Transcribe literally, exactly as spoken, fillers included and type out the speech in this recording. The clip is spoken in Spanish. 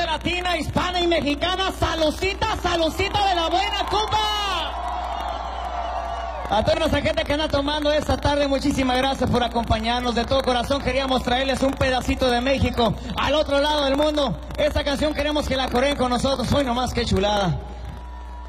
latina, hispana y mexicana. Salucita, salucita de la buena Cuba. A toda nuestra gente que anda tomando esta tarde, muchísimas gracias por acompañarnos. De todo corazón queríamos traerles un pedacito de México al otro lado del mundo. Esta canción queremos que la coreen con nosotros. Hoy nomás, qué chulada.